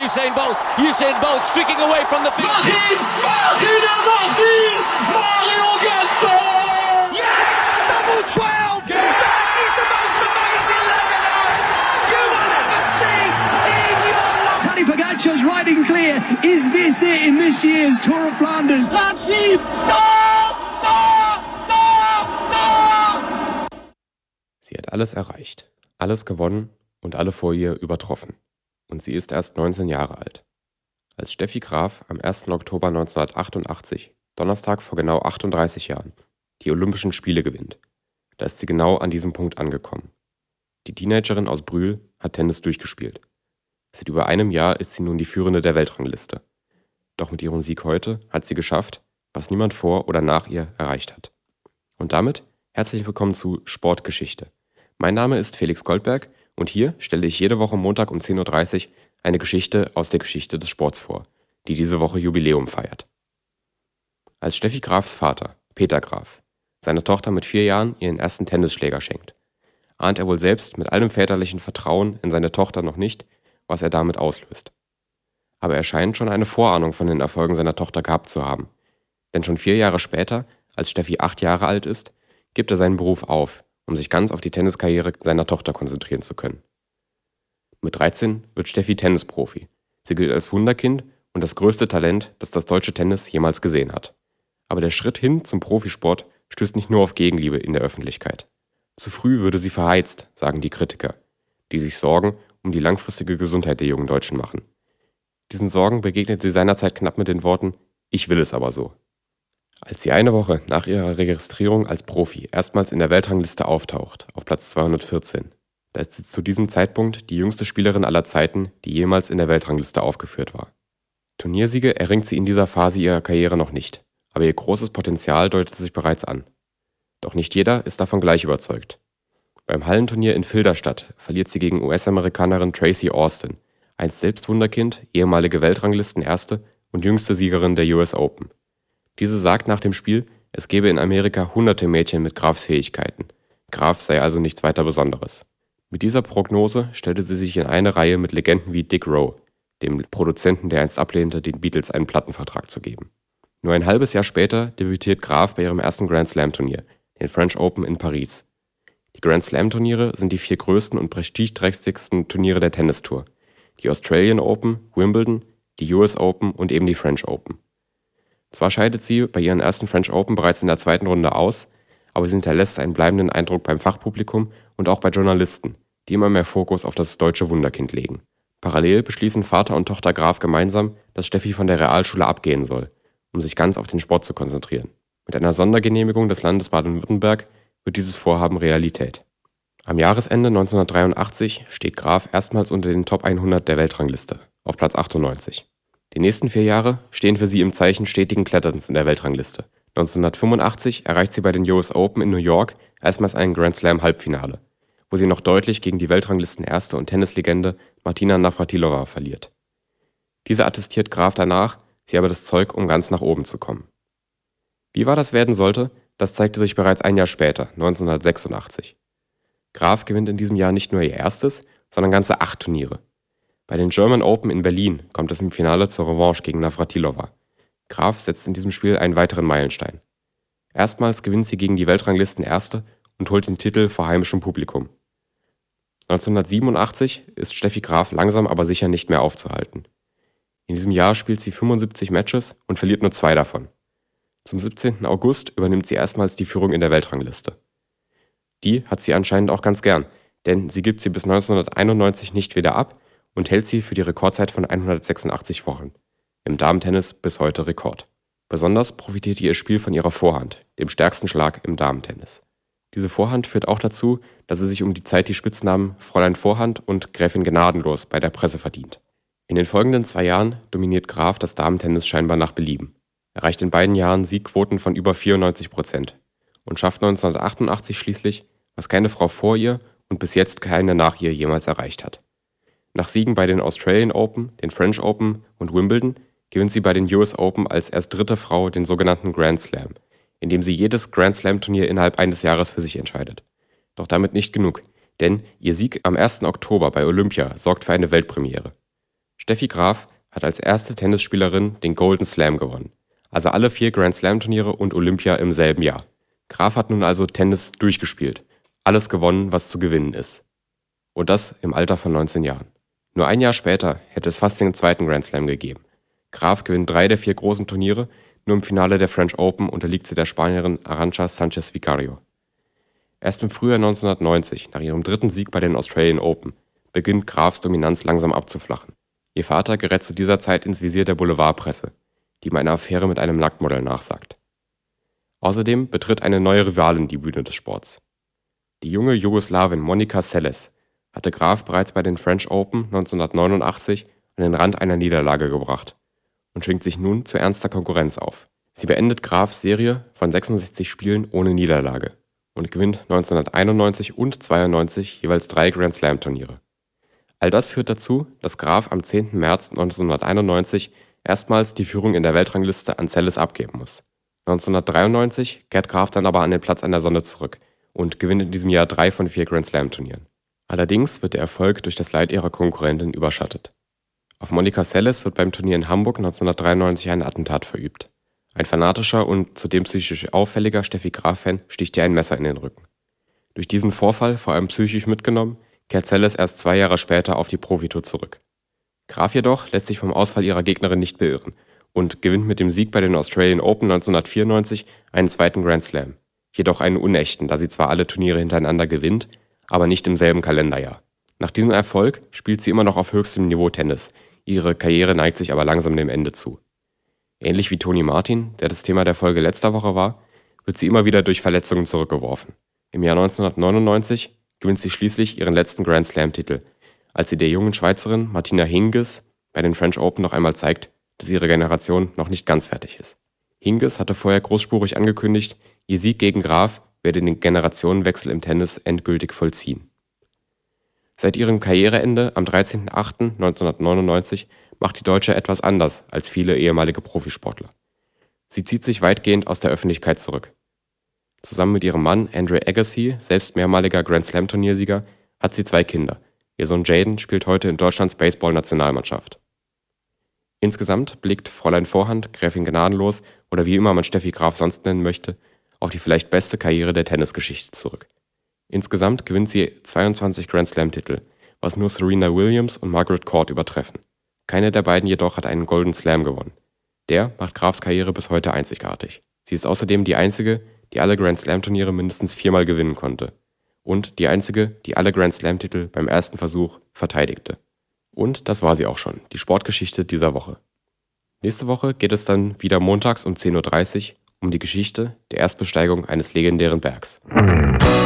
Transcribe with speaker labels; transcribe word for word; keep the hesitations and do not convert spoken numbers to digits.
Speaker 1: Usain Bolt. Usain Bolt streaking away from the field.
Speaker 2: Martin! Martin! Martin! Mario Götze!
Speaker 1: Yes! Double twelve! That is the most amazing eleven hours you will ever see in your life!
Speaker 3: Tadej Pogacar's riding clear. Is this it in this year's Tour of Flanders?
Speaker 2: Platz schießt! Da! Da! Da! Da!
Speaker 4: Sie hat alles erreicht, alles gewonnen und alle vor ihr übertroffen. Und sie ist erst neunzehn Jahre alt. Als Steffi Graf am ersten Oktober neunzehnhundertachtundachtzig, Donnerstag vor genau achtunddreißig Jahren, die Olympischen Spiele gewinnt, da ist sie genau an diesem Punkt angekommen. Die Teenagerin aus Brühl hat Tennis durchgespielt. Seit über einem Jahr ist sie nun die Führende der Weltrangliste. Doch mit ihrem Sieg heute hat sie geschafft, was niemand vor oder nach ihr erreicht hat. Und damit herzlich willkommen zu Sportgeschichte. Mein Name ist Felix Goldberg und hier stelle ich jede Woche Montag um zehn Uhr dreißig eine Geschichte aus der Geschichte des Sports vor, die diese Woche Jubiläum feiert. Als Steffi Grafs Vater, Peter Graf, seiner Tochter mit vier Jahren ihren ersten Tennisschläger schenkt, ahnt er wohl selbst mit allem väterlichen Vertrauen in seine Tochter noch nicht, was er damit auslöst. Aber er scheint schon eine Vorahnung von den Erfolgen seiner Tochter gehabt zu haben. Denn schon vier Jahre später, als Steffi acht Jahre alt ist, gibt er seinen Beruf auf, um sich ganz auf die Tenniskarriere seiner Tochter konzentrieren zu können. Mit dreizehn wird Steffi Tennisprofi. Sie gilt als Wunderkind und das größte Talent, das das deutsche Tennis jemals gesehen hat. Aber der Schritt hin zum Profisport stößt nicht nur auf Gegenliebe in der Öffentlichkeit. Zu früh würde sie verheizt, sagen die Kritiker, die sich Sorgen um die langfristige Gesundheit der jungen Deutschen machen. Diesen Sorgen begegnet sie seinerzeit knapp mit den Worten: „Ich will es aber so." Als sie eine Woche nach ihrer Registrierung als Profi erstmals in der Weltrangliste auftaucht, auf Platz zweihundertvierzehn, da ist sie zu diesem Zeitpunkt die jüngste Spielerin aller Zeiten, die jemals in der Weltrangliste aufgeführt war. Turniersiege erringt sie in dieser Phase ihrer Karriere noch nicht, aber ihr großes Potenzial deutet sich bereits an. Doch nicht jeder ist davon gleich überzeugt. Beim Hallenturnier in Filderstadt verliert sie gegen U S-Amerikanerin Tracy Austin, einst selbst Wunderkind, ehemalige Weltranglistenerste und jüngste Siegerin der U S Open. Diese sagt nach dem Spiel, es gebe in Amerika hunderte Mädchen mit Grafs Fähigkeiten. Graf sei also nichts weiter Besonderes. Mit dieser Prognose stellte sie sich in eine Reihe mit Legenden wie Dick Rowe, dem Produzenten, der einst ablehnte, den Beatles einen Plattenvertrag zu geben. Nur ein halbes Jahr später debütiert Graf bei ihrem ersten Grand Slam-Turnier, den French Open in Paris. Die Grand Slam-Turniere sind die vier größten und prestigeträchtigsten Turniere der Tennistour. Die Australian Open, Wimbledon, die U S Open und eben die French Open. Zwar scheidet sie bei ihren ersten French Open bereits in der zweiten Runde aus, aber sie hinterlässt einen bleibenden Eindruck beim Fachpublikum und auch bei Journalisten, die immer mehr Fokus auf das deutsche Wunderkind legen. Parallel beschließen Vater und Tochter Graf gemeinsam, dass Steffi von der Realschule abgehen soll, um sich ganz auf den Sport zu konzentrieren. Mit einer Sondergenehmigung des Landes Baden-Württemberg wird dieses Vorhaben Realität. Am Jahresende neunzehnhundertdreiundachtzig steht Graf erstmals unter den Top hundert der Weltrangliste, auf Platz achtundneunzig. Die nächsten vier Jahre stehen für sie im Zeichen stetigen Kletterns in der Weltrangliste. neunzehnhundertfünfundachtzig erreicht sie bei den U S Open in New York erstmals ein Grand Slam Halbfinale, wo sie noch deutlich gegen die Weltranglistenerste und Tennislegende Martina Navratilova verliert. Diese attestiert Graf danach, sie habe das Zeug, um ganz nach oben zu kommen. Wie wahr das werden sollte, das zeigte sich bereits ein Jahr später, neunzehnhundertsechsundachtzig. Graf gewinnt in diesem Jahr nicht nur ihr erstes, sondern ganze acht Turniere. Bei den German Open in Berlin kommt es im Finale zur Revanche gegen Navratilova. Graf setzt in diesem Spiel einen weiteren Meilenstein. Erstmals gewinnt sie gegen die Weltranglistenerste und holt den Titel vor heimischem Publikum. neunzehnhundertsiebenundachtzig ist Steffi Graf langsam aber sicher nicht mehr aufzuhalten. In diesem Jahr spielt sie fünfundsiebzig Matches und verliert nur zwei davon. Zum siebzehnten August übernimmt sie erstmals die Führung in der Weltrangliste. Die hat sie anscheinend auch ganz gern, denn sie gibt sie bis neunzehnhunderteinundneunzig nicht wieder ab und hält sie für die Rekordzeit von hundertsechsundachtzig Wochen. Im Damentennis bis heute Rekord. Besonders profitiert ihr Spiel von ihrer Vorhand, dem stärksten Schlag im Damentennis. Diese Vorhand führt auch dazu, dass sie sich um die Zeit die Spitznamen Fräulein Vorhand und Gräfin Gnadenlos bei der Presse verdient. In den folgenden zwei Jahren dominiert Graf das Damentennis scheinbar nach Belieben, erreicht in beiden Jahren Siegquoten von über vierundneunzig Prozent und schafft neunzehnhundertachtundachtzig schließlich, was keine Frau vor ihr und bis jetzt keine nach ihr jemals erreicht hat. Nach Siegen bei den Australian Open, den French Open und Wimbledon gewinnt sie bei den U S Open als erst dritte Frau den sogenannten Grand Slam, in dem sie jedes Grand Slam-Turnier innerhalb eines Jahres für sich entscheidet. Doch damit nicht genug, denn ihr Sieg am ersten Oktober bei Olympia sorgt für eine Weltpremiere. Steffi Graf hat als erste Tennisspielerin den Golden Slam gewonnen, also alle vier Grand Slam Turniere und Olympia im selben Jahr. Graf hat nun also Tennis durchgespielt, alles gewonnen, was zu gewinnen ist. Und das im Alter von neunzehn Jahren. Nur ein Jahr später hätte es fast den zweiten Grand Slam gegeben. Graf gewinnt drei der vier großen Turniere, nur im Finale der French Open unterliegt sie der Spanierin Arantxa Sánchez Vicario. Erst im Frühjahr neunzehnhundertneunzig, nach ihrem dritten Sieg bei den Australian Open, beginnt Grafs Dominanz langsam abzuflachen. Ihr Vater gerät zu dieser Zeit ins Visier der Boulevardpresse, die ihm eine Affäre mit einem Nacktmodell nachsagt. Außerdem betritt eine neue Rivalin die Bühne des Sports. Die junge Jugoslawin Monica Seles hatte Graf bereits bei den French Open neunzehnhundertneunundachtzig an den Rand einer Niederlage gebracht und schwingt sich nun zu ernster Konkurrenz auf. Sie beendet Grafs Serie von sechsundsechzig Spielen ohne Niederlage und gewinnt neunzehnhunderteinundneunzig und zweiundneunzig jeweils drei Grand Slam Turniere. All das führt dazu, dass Graf am zehnten März neunzehnhunderteinundneunzig erstmals die Führung in der Weltrangliste an Seles abgeben muss. neunzehnhundertdreiundneunzig kehrt Graf dann aber an den Platz an der Sonne zurück und gewinnt in diesem Jahr drei von vier Grand Slam Turnieren. Allerdings wird der Erfolg durch das Leid ihrer Konkurrentin überschattet. Auf Monica Seles wird beim Turnier in Hamburg neunzehnhundertdreiundneunzig ein Attentat verübt. Ein fanatischer und zudem psychisch auffälliger Steffi Graf-Fan sticht ihr ein Messer in den Rücken. Durch diesen Vorfall, vor allem psychisch mitgenommen, kehrt Seles erst zwei Jahre später auf die Profitour zurück. Graf jedoch lässt sich vom Ausfall ihrer Gegnerin nicht beirren und gewinnt mit dem Sieg bei den Australian Open neunzehnhundertvierundneunzig einen zweiten Grand Slam, jedoch einen unechten, da sie zwar alle Turniere hintereinander gewinnt, aber nicht im selben Kalenderjahr. Nach diesem Erfolg spielt sie immer noch auf höchstem Niveau Tennis, ihre Karriere neigt sich aber langsam dem Ende zu. Ähnlich wie Tony Martin, der das Thema der Folge letzter Woche war, wird sie immer wieder durch Verletzungen zurückgeworfen. Im Jahr neunzehnhundertneunundneunzig gewinnt sie schließlich ihren letzten Grand Slam-Titel, als sie der jungen Schweizerin Martina Hingis bei den French Open noch einmal zeigt, dass ihre Generation noch nicht ganz fertig ist. Hingis hatte vorher großspurig angekündigt, ihr Sieg gegen Graf werde den Generationenwechsel im Tennis endgültig vollziehen. Seit ihrem Karriereende am dreizehnten achten neunzehnhundertneunundneunzig macht die Deutsche etwas anders als viele ehemalige Profisportler. Sie zieht sich weitgehend aus der Öffentlichkeit zurück. Zusammen mit ihrem Mann Andre Agassi, selbst mehrmaliger Grand Slam Turniersieger, hat sie zwei Kinder. Ihr Sohn Jaden spielt heute in Deutschlands Baseball-Nationalmannschaft. Insgesamt blickt Fräulein Vorhand, Gräfin Gnadenlos oder wie immer man Steffi Graf sonst nennen möchte, auf die vielleicht beste Karriere der Tennisgeschichte zurück. Insgesamt gewinnt sie zweiundzwanzig Grand Slam-Titel, was nur Serena Williams und Margaret Court übertreffen. Keine der beiden jedoch hat einen Golden Slam gewonnen. Der macht Grafs Karriere bis heute einzigartig. Sie ist außerdem die einzige, die alle Grand Slam-Turniere mindestens viermal gewinnen konnte. Und die einzige, die alle Grand Slam-Titel beim ersten Versuch verteidigte. Und das war sie auch schon, die Sportgeschichte dieser Woche. Nächste Woche geht es dann wieder montags um zehn Uhr dreißig um die Geschichte der Erstbesteigung eines legendären Bergs.